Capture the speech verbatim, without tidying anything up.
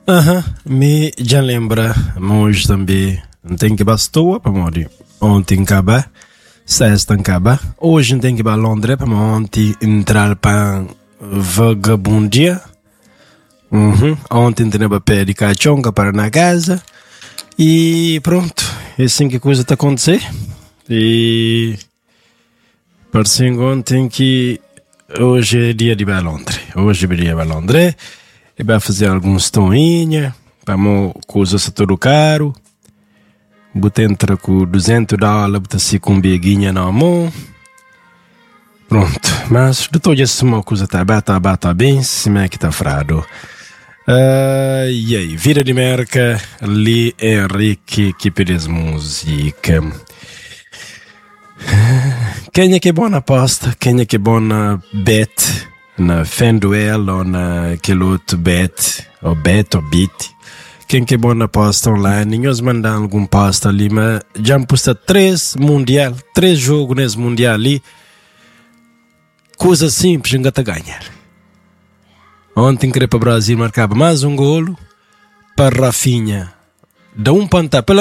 Aham, me já lembra, mas hoje também não tem que bastou para morrer. Ontem acaba, sexta acaba, hoje não tem que ir para Londres para ontem entrar para vagabundia. Uhum. Ontem tem para pé de cachonga para na casa e pronto, é assim que a coisa está a acontecer. E parece ontem que hoje é dia de ir para Londres. Hoje é dia de ir para Londres. E vai fazer alguns toinha, para uma coisa se tudo caro. Botar entra com duzentos dólares, botar assim com beguinha na mão. Pronto, mas de todo isso uma coisa tá bem, tá bem, tá bem, se é que tá frado. Uh, e aí, vira de merca, ali Henrique que pede música. Quem é que é bom na aposta? Quem é que é bom na bet? Na FanDuel ou na aquele outro bet, ou bet ou bit. Quem que é bom na aposta online? Nós mandam algum posta ali, mas já me posta três mundial, três jogos nesse mundial ali. Coisa simples, ainda tá ganhar. Ontem queria para o Brasil marcava mais um golo para Rafinha. Dá um pontapé.